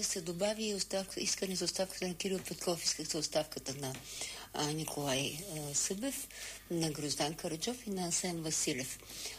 се добави и искане за оставката на Кирил Петков, исках за оставката на Николай Събев, на Гроздан Караджов и на Асен Василев.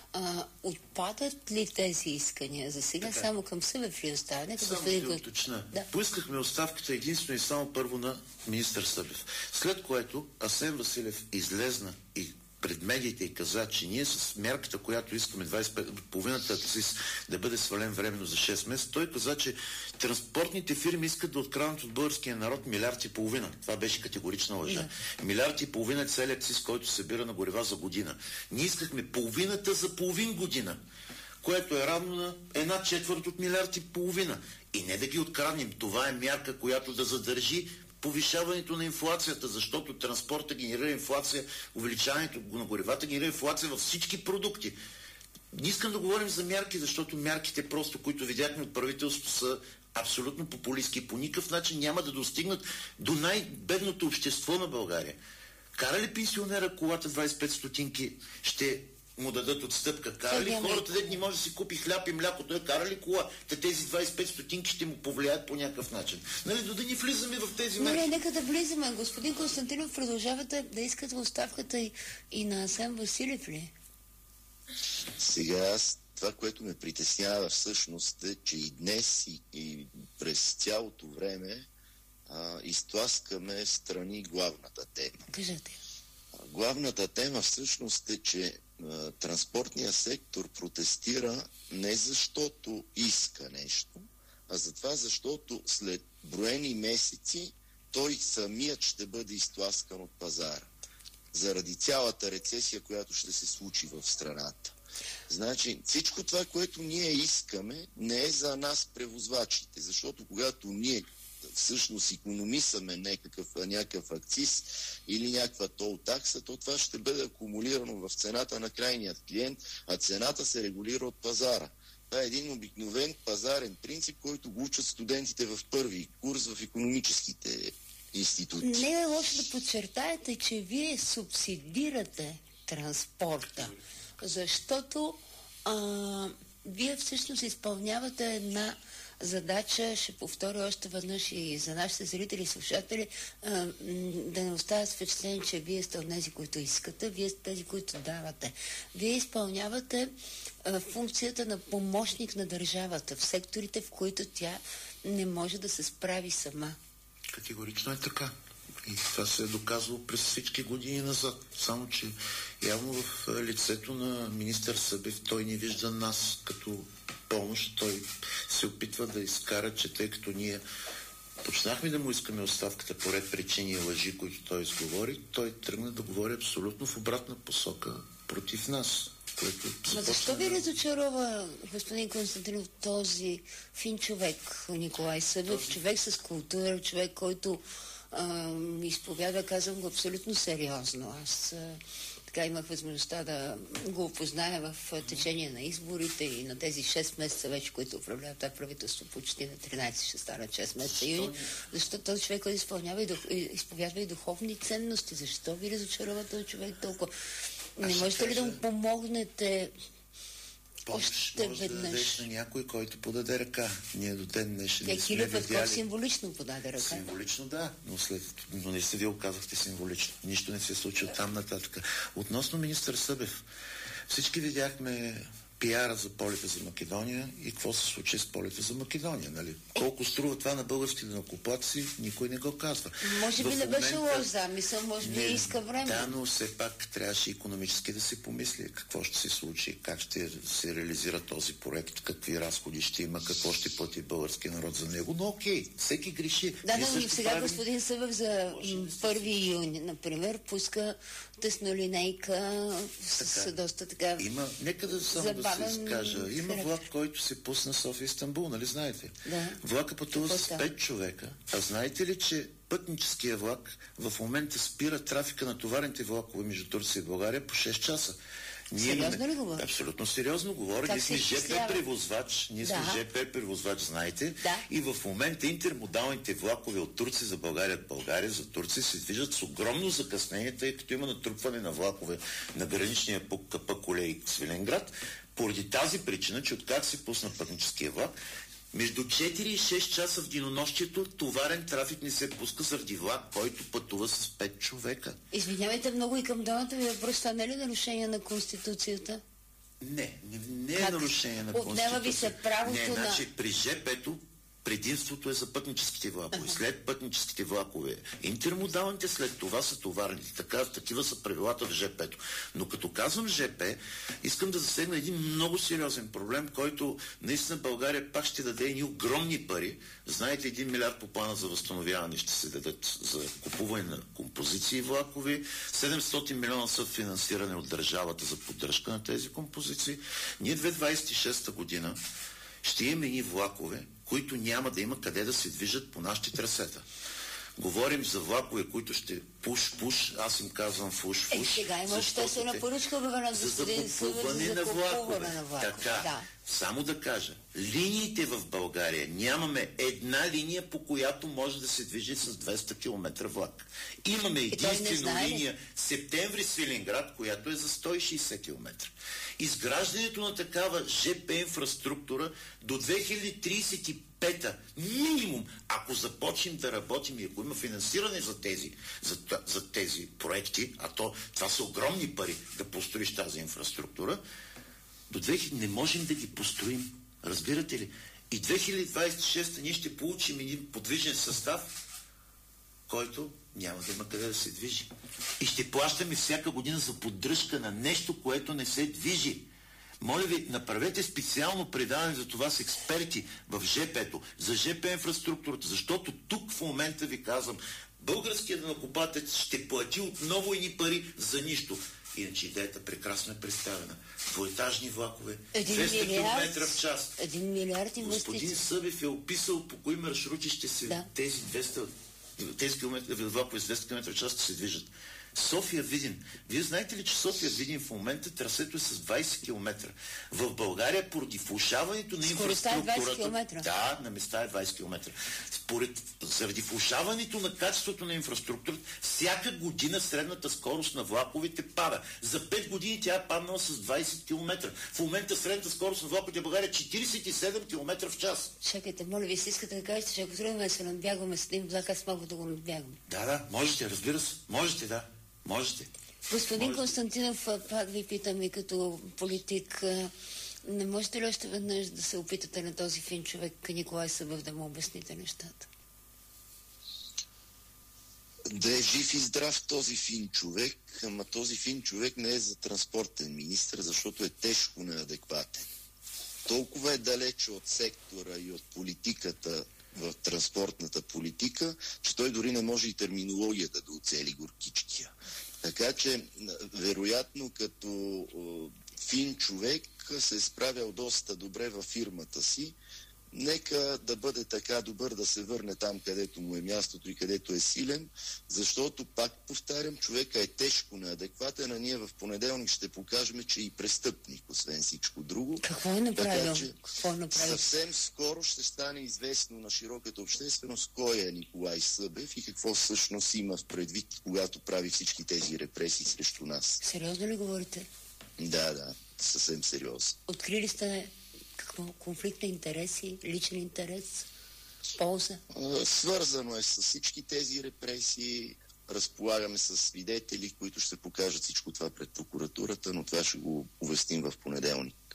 Отпадат ли тези искания за сега? Така. Само към Събев ли остане? Само да уточня. Да. Поискахме оставката единствено и само първо на министър Събев. След което Асен Василев излезна и пред медиите и каза, че ние с мярката, която искаме 25%, акциз да бъде свален временно за 6 месеца, той каза, че транспортните фирми искат да откраднат от българския народ 1,5 милиарда. Това беше категорична лъжа. 1,5 милиарда е целият акциз, който се събира на горива за година. Ние искахме половината за половин година, което е равно на 1/4 от 1,5 милиарда. И не да ги откраднем. Това е мярка, която да задържи повишаването на инфлацията, защото транспорта генерира инфлация, увеличаването на горивата генерира инфлация във всички продукти. Не искам да говорим за мерки, защото мерките просто, които видяхме от правителството, са абсолютно популистки и по никакъв начин няма да достигнат до най-бедното общество на България. Кара ли пенсионера колата 25 стотинки, ще му дадат отстъпка? Кара ли хората, дето не може да си купи хляб и мляко, той кара ли кола? Тези 25 стотинки ще му повлияят по някакъв начин. Нали, да не влизаме в тези мерки. Не, нека да влизаме. Господин Константинов, продължавате да искате оставката и на Асен Василев ли? Сега това, което ме притеснява всъщност е, че и днес и през цялото време изтласкаме страни главната тема. Кажете. Главната тема всъщност е, че транспортният сектор протестира не защото иска нещо, а за това, защото след броени месеци той самият ще бъде изтласкан от пазара. Заради цялата рецесия, която ще се случи в страната. Значи всичко това, което ние искаме, не е за нас превозвачите, защото когато ние всъщност икономисаме някакъв акциз или някаква тол такса, то това ще бъде акумулирано в цената на крайният клиент, а цената се регулира от пазара. Това е един обикновен пазарен принцип, който го учат студентите в първи курс в икономическите институти. Не е лошо да подчертаете, че вие субсидирате транспорта, защото вие всъщност изпълнявате една задача, ще повторя още веднъж и за нашите зрители и слушатели, да не оставят впечатление, че вие сте от тези, които искате, вие сте тези, които давате. Вие изпълнявате функцията на помощник на държавата в секторите, в които тя не може да се справи сама. Категорично е така. И това се е доказало през всички години назад. Само, че явно в лицето на министър Събев той не вижда нас като помощ. Той се опитва да изкара, че тъй като ние почнахме да му искаме оставката по ред причини и лъжи, които той изговори, той тръгна да говори абсолютно в обратна посока против нас. Защо ви разочарова, господин Константинов, този фин човек, Николай Събев, човек с култура, човек, който изповяда, казвам го абсолютно сериозно. Аз така имах възможността да го опозная в течение на изборите и на тези 6 месеца вече, които управлява това правителство, почти на 13 ще станат 6 месеца юни. Защо този човек, който изповядва и духовни ценности? Защо ви разочарова този човек толкова? Не можете ли да му помогнете още може да дадеш на някой, който подаде ръка. Ние до ден днешен не сме видяли. Символично подаде ръка. Символично, да, но не сте вие оказахте символично. Нищо не се случи от там нататък. Относно министър Събев, всички видяхме пиара за полета за Македония и какво се случи с полета за Македония, нали? Колко струва това на българските данъкоплатци, никой не го казва. Може би не беше лош замисъл, може би иска време. Да, но все пак трябваше икономически да се помисли какво ще се случи, как ще се реализира този проект, какви разходи ще има, какво ще плати българския народ за него. Но окей, всеки греши. Да, но сега господин Събев за 1 юни, например, пуска теснолинейка с доста така... Нека да само да се изкажа. Има влак, който се пусна София-Истанбул, нали знаете? Да. Влака пътува с 5 човека. А знаете ли, че пътническия влак в момента спира трафика на товарните влакове между Турция и България по 6 часа? Сериозно ли говоря? Абсолютно сериозно говоря. Ние сме ЖП превозвач, знаете. Да. И в момента интермодалните влакове от Турция за България, от България за Турция се движат с огромно закъснение, тъй като има натрупване на влакове на граничния ПКП Колей Свиленград. Поради тази причина, че откак се пусна пътническия влак, Между 4 и 6 часа в денонощието товарен трафик не се пуска заради влак, който пътува с 5 човека. Извинявайте много, и към долната ви въпрос, това не е ли нарушение на Конституцията? Не е нарушение на Конституцията. Отнема ви се правото на... Значи при ЖП-то предимството е за пътническите влакове. След пътническите влакове интермодалните, след това са товарните. Такива са правилата в ЖП-то. Но като казвам ЖП, искам да засегна един много сериозен проблем, който наистина България пак ще даде едни огромни пари. Знаете, 1 милиард по плана за възстановяване ще се дадат за купуване на композиции влакови, 700 милиона са финансиране от държавата за поддръжка на тези композиции. Ние 2026 година ще имаме и влакове, които няма да има къде да се движат по нашите трасета. Говорим за влакове, които ще пуш, аз им казвам фуш. Сега има обществена поръчка обявена за закупуване на влакове. Така, да. Само да кажа, линиите в България, нямаме една линия, по която може да се движи с 200 км влак. Имаме единствено линия Септември-Свиленград, която е за 160 км. Изграждането на такава ЖП инфраструктура до 2035 минимум, ако започнем да работим и ако има финансиране за тези проекти, а това са огромни пари да построиш тази инфраструктура, до 2000 не можем да ги построим. Разбирате ли? И 2026 ние ще получим един подвижен състав, който няма да има къде да се движи. И ще плащаме всяка година за поддръжка на нещо, което не се движи. Моля ви, направете специално предаване за това с експерти в ЖП-то, за ЖП инфраструктурата, защото тук в момента ви казвам, българският данъкоплатец ще плати отново едни пари за нищо. Иначе идеята прекрасно е представена. Двоетажни влакове, 200 км в час. 1 милиард инвестиции. Господин Събев е описал по кои маршрути ще се тези влакове с 200 км в час ще се движат. София-Видин. Вие знаете ли, че София-Видин в момента трасето е с 20 км. В България поради влошаването на инфраструктурата... 20 км. Да, на места е 20 км. Заради влошаването на качеството на инфраструктурата, всяка година средната скорост на влаковете пада. За 5 години тя е паднала с 20 км. В момента средната скорост на влаковете в България е 47 км в час. Чакайте, моля ви, искате да кажете, че ако тръгваме да се надбягваме с един влак, аз мога да го надбягам. Да, можете, разбира се. Можете, да. Можете. Господин Константинов, пак ви питам и като политик, не можете ли още веднъж да се опитате на този фин човек, Николай Събев, да му обясните нещата? Да е жив и здрав този фин човек, ама този фин човек не е за транспортен министр, защото е тежко неадекватен. Толкова е далече от сектора и от политиката в транспортната политика, че той дори не може и терминологията да оцели горкичкия. Така че, вероятно, като фин човек се е справял доста добре във фирмата си. Нека да бъде така добър да се върне там, където му е мястото и където е силен, защото, пак повтарям, човека е тежко неадекватен, а ние в понеделник ще покажем, че е и престъпник, освен всичко друго. Какво е направил? Съвсем скоро ще стане известно на широката общественост кой е Николай Събев и какво всъщност има в предвид, когато прави всички тези репресии срещу нас. Сериозно ли говорите? Да, съвсем сериозно. Открили сте конфликт на интереси, личен интерес, полза? Свързано е с всички тези репресии. Разполагаме с свидетели, които ще покажат всичко това пред прокуратурата, но това ще го увестим в понеделник.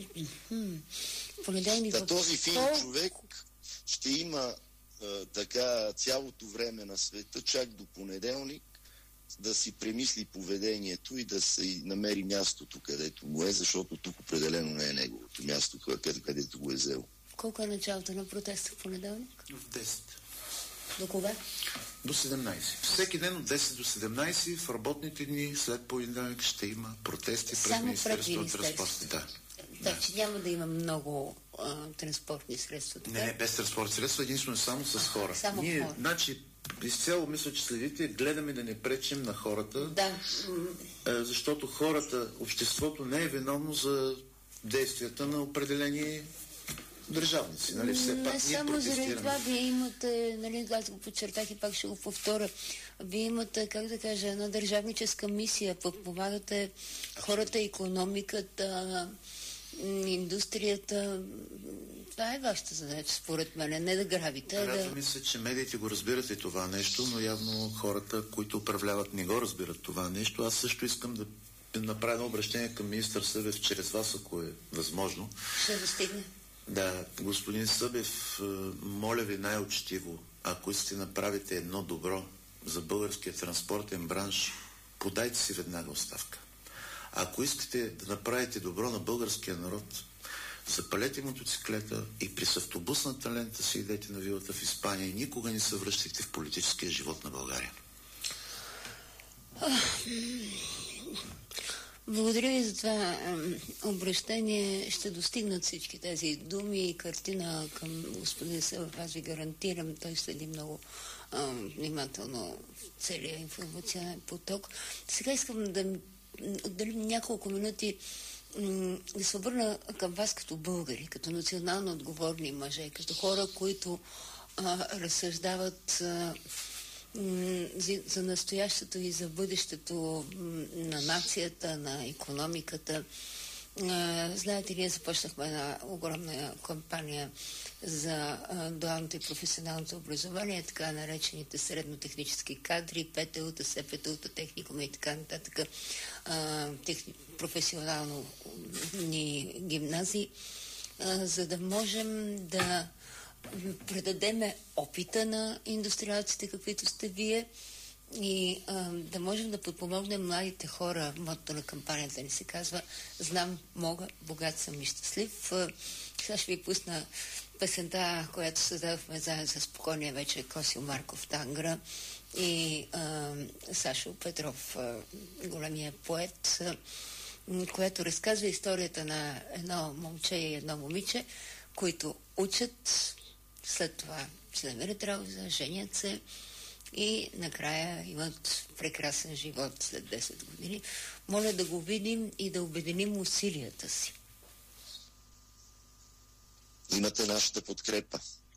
Този фин човек ще има така цялото време на света, чак до понеделник, да си премисли поведението и да се намери мястото, където му е, защото тук определено не е неговото място, където го е взел. Колко е началото на протеста в понеделник? В 10. До кога? До 17. Всеки ден от 10 до 17 в работните дни след понеделник ще има протести пред Министерството на транспорта. Да, че няма да има много транспортни средства. Така? Не, без транспортни средства, единствено само с хора. Само хора. Значи, изцяло мисля, че следите, гледаме да не пречим на хората, защото хората, обществото не е виновно за действията на определени държавници. Нали? Все пак не само заради това, вие имате, нали, аз го подчертах и пак ще го повторя, вие имате, как да кажа, една държавническа мисия, помагате хората, икономиката, индустрията. Това е вашата задача, според мен. Не да грабите, а да... Мисля, че медиите го разбират и това нещо, но явно хората, които управляват, не го разбират това нещо. Аз също искам да направя едно обращение към министър Събев чрез вас, ако е възможно. Ще достигне. Да, господин Събев, моля ви най-учтиво, ако искате да направите едно добро за българския транспортен бранш, подайте си веднага оставка. Ако искате да направите добро на българския народ, запалете мотоциклета и през автобусната лента си идете на вилата в Испания и никога не се връщайте в политическия живот на България. Благодаря ви за това обращение. Ще достигнат всички тези думи и картина към господин Събев. Аз ви гарантирам, той следи много внимателно целия информационен поток. Сега искам да отделим няколко минути да се обърна към вас като българи, като национално отговорни мъже, като хора, които разсъждават за настоящето и за бъдещето на нацията, на икономиката. Знаете, ние започнахме една огромна кампания за дуалното и професионалното образование, така наречените средно-технически кадри, ПТУ-та, СПТУ-та, техникуми и така нататък, професионални гимназии, за да можем да предадеме опита на индустриалците, каквито сте вие, и да можем да подпомогнем младите хора. Мотото на кампанията ни се казва "Знам, мога, богат съм и щастлив". Сега ще ви пусна песента, която създадохме заедно с покойния вече Косио Марков Тангра и Сашо Петров, големия поет, която разказва историята на едно момче и едно момиче, които учат, след това се намерят работа, женят се и накрая имат прекрасен живот след 10 години. Моля да го видим и да обединим усилията си. Имате нашата подкрепа.